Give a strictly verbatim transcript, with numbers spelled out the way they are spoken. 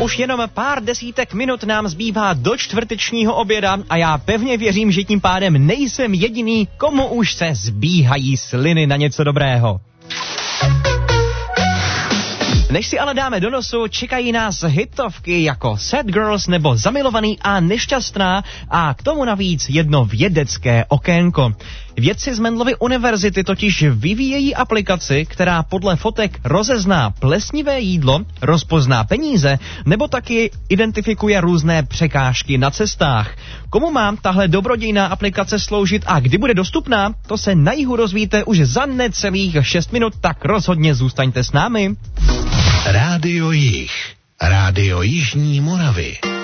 Už jenom pár desítek minut nám zbývá do čtvrtečního oběda a já pevně věřím, že tím pádem nejsem jediný, komu už se zbíhají sliny na něco dobrého. Než si ale dáme do nosu, čekají nás hitovky jako Sad Girls nebo Zamilovaný a nešťastná a k tomu navíc jedno vědecké okénko. Vědci z Mendelovy univerzity totiž vyvíjejí aplikaci, která podle fotek rozezná plesnivé jídlo, rozpozná peníze nebo taky identifikuje různé překážky na cestách. Komu má tahle dobrodějná aplikace sloužit a kdy bude dostupná, to se na jihu rozvíte už za necelých šest minut, tak rozhodně zůstaňte s námi. Rádio Jih, Rádio Jižní Moravy.